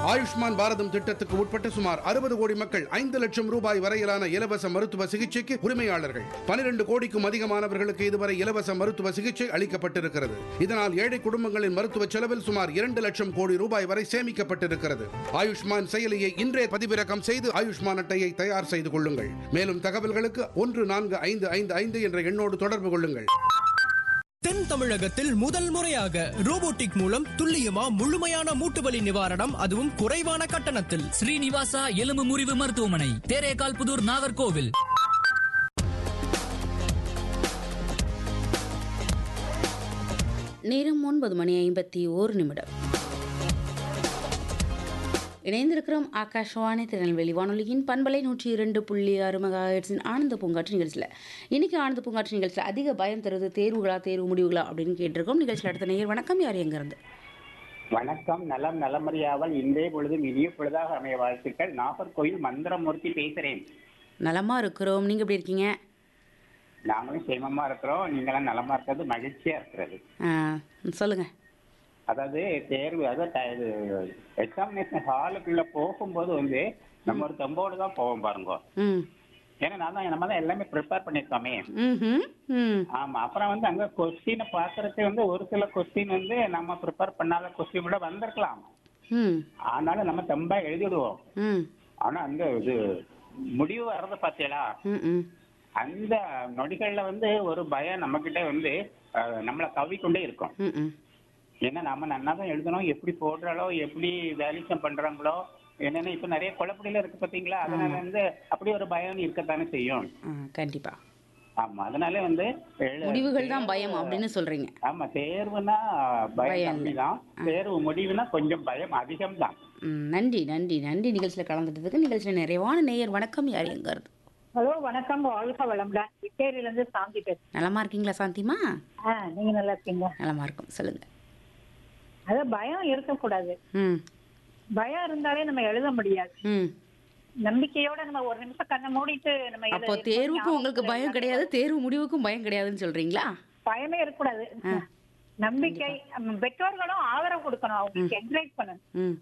ஆயுஷ்மான் பாரதம் திட்டத்துக்கு உட்பட்ட சுமார் 60 கோடி மக்கள் 5 லட்சம் ரூபாய் வரையிலான இலவச மருத்துவ சிகிச்சைக்கு உரிமையாளர்கள். 12 கோடிக்கும் அதிகமானவர்களுக்கு இதுவரை இலவச மருத்துவ சிகிச்சை அளிக்கப்பட்டிருக்கிறது. இதனால் ஏழை குடும்பங்களின் மருத்துவ செலவில் சுமார் 2 லட்சம் கோடி ரூபாய் வரை சேமிக்கப்பட்டிருக்கிறது. ஆயுஷ்மான் செயலியை இன்றே பதிவிறக்கம் செய்து ஆயுஷ்மான் அட்டையை தயார் செய்து கொள்ளுங்கள். மேலும் தகவல்களுக்கு 14555 என்ற எண்ணோடு தொடர்பு கொள்ளுங்கள். தென் தமிழகத்தில் முதல் முறையாக ரோபோட்டிக் மூலம் துல்லியமா முழுமையான மூட்டுவலி நிவாரணம், அதுவும் குறைவான கட்டணத்தில். ஸ்ரீனிவாசா எலும்பு முறிவு மருத்துவமனை, தேரேகால் புதூர், நாகர்கோவில். நேரம் 9:51. இணைந்திருக்கிறோம் ஆகாஷ்வாணி திருநெல்வேலி வானொலியின் பண்பலை 102.6 மெகாஹெர்ட்ஸின் ஆனந்த பூங்காற்று நிகழ்ச்சியில். இன்னைக்கு ஆனந்த பூங்காற்று நிகழ்ச்சியில் அதிக பயம் தருவது தேர்வுகளா தேர்வு முடிவுகளா அப்படின்னு கேட்டிருக்கோம். நிகழ்ச்சியில் அடுத்த நேயர் வணக்கம். யார் எங்கிருந்து? வணக்கம். நலம் நலமறியாமல் இன்றைய பொழுதும் இனிய பொழுதாக அமைய வாழ்த்துக்கள். நாகர்கோவில் மந்திரமூர்த்தி பேசுறேன். நலமா இருக்கிறோம். நீங்க எப்படி இருக்கீங்க? நாங்களும் சேமமா இருக்கிறோம். நீங்களாம் நலமா இருக்கிறது மகிழ்ச்சியா இருக்கிறது. சொல்லுங்க. அதாவது தேர்வு, அதாவது எக்ஸாமினேஷன் ஹாலுக்குள்ள போகும்போது வந்து நம்ம ஒரு தம்போடு தான் போவோம் பாருங்க. ஏன்னா நம்ம தான் எல்லாமே ப்ரிப்பேர் பண்ணிருக்கோமே. ஆமா. அப்புறம் வந்து அங்க கொஸ்டினை பாக்குறதுக்கு வந்து ஒரு சில கொஸ்டின் வந்து நம்ம ப்ரிப்பேர் பண்ணாத கொஸ்டின் கூட வந்திருக்கலாம். ஆனாலும் நம்ம தம்பா எழுதிடுவோம். ஆனா அந்த இது முடிவு வர்றது பாத்தீங்களா, அந்த நொடிகள்ல வந்து ஒரு பயம் நம்ம கிட்ட வந்து நம்மளை கவிக்கொண்டே இருக்கும். ஏன்னா நம்ம நன்னாதான் எழுதணும், எப்படி போடுறாளோ எப்படி வேலிசம் பண்றாங்களோ என்னன்னா இப்ப நிறைய குழப்படியில இருக்கு பாத்தீங்களா. அதனால வந்து அப்படி ஒரு பயம் இருக்கத்தானே செய்யும். கண்டிப்பா. ஆமா. அதனால வந்து முடிவுகள் தான் பயம் அப்படின்னு சொல்றீங்க. ஆமா. தேர்வுனா பயம் கம்மிதான், தேர்வு முடிவுனா கொஞ்சம் பயம் அதிகம் தான். நன்றி நன்றி நன்றி நிகழ்ச்சியில கலந்துட்டதுக்கு. நிகழ்ச்சியில நிறைவான நேயர் வணக்கம். யார் எங்க இருந்து? ஹலோ வணக்கம். வாழ்க வளமுடன். விட்டேரியில இருந்து சாந்தி பேசுறேன். நலமா இருக்கீங்களா சாந்திமா? நீங்க நல்லா இருக்கீங்க? நலமா இருக்கும். சொல்லுங்க. அதான் பயம் இருக்கக்கூடாது. பயம் இருந்தாலே நம்ம எழுத முடியாது. நம்பிக்கையோட நம்ம ஒரு நிமிஷம் கண்ணை மூடிட்டு நம்ம அப்போ தேர்வுக்கும் உங்களுக்கு பயம் கிடையாது, தேர்வு முடிவுக்கும் பயம் கிடையாதுன்னு சொல்றீங்களா? பயமே இருக்கக்கூடாது. நம்பிக்கை. பெற்றோர்களும் ஆதரவு கொடுக்கணும், அவங்களுக்கு என்கரேஜ் பண்ணணும்.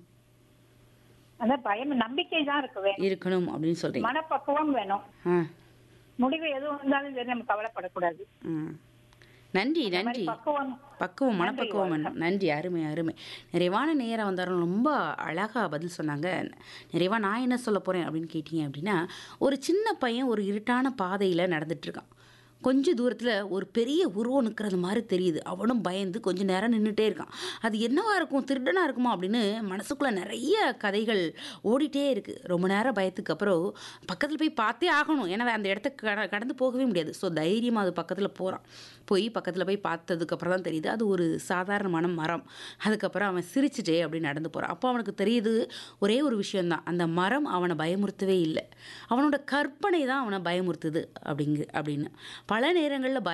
அதான் பயம், நம்பிக்கை தான் இருக்கணும் அப்படின்னு சொல்றீங்க. மனப்பக்குவம் வேணும். முடிவு எதுவும் இருந்தாலும் சரி நம்ம கவலைப்படக்கூடாது. நன்றி நன்றி. பக்குவம், மனப்பக்குவம் வேணும். நன்றி. அருமை அருமை. நிறைவான நேரம் வந்தாலும் ரொம்ப அழகாக பதில் சொன்னாங்க. நிறைவாக நான் என்ன சொல்ல போகிறேன் அப்படின்னு கேட்டிங்க அப்படின்னா, ஒரு சின்ன பையன் ஒரு இருட்டான பாதையில் நடந்துட்டுருக்கான். கொஞ்சம் தூரத்தில் ஒரு பெரிய உருவம் நிற்கிறது மாதிரி தெரியுது. அவனும் பயந்து கொஞ்சம் நேரம் நின்றுட்டே இருக்கான். அது என்னவா இருக்கும், திருடனாக இருக்குமா அப்படின்னு மனசுக்குள்ளே நிறைய கதைகள் ஓடிட்டே இருக்குது. ரொம்ப நேரம் பயத்துக்கு அப்புறம் பக்கத்தில் போய் பார்த்தே ஆகணும், ஏன்னா அந்த இடத்த கடந்து போகவே முடியாது. ஸோ தைரியமாக அது பக்கத்தில் போகிறான். பக்கத்தில் போய் பார்த்ததுக்கப்புறம் தான் தெரியுது அது ஒரு சாதாரணமான மரம். அதுக்கப்புறம் அவன் சிரிச்சுட்டே அப்படி நடந்து போகிறான். அப்போ அவனுக்கு தெரியுது ஒரே ஒரு விஷயந்தான், அந்த மரம் அவனை பயமுறுத்தவே இல்லை, அவனோட கற்பனை தான் அவனை பயமுறுத்துது அப்படின்னு. பல நேரங்களில்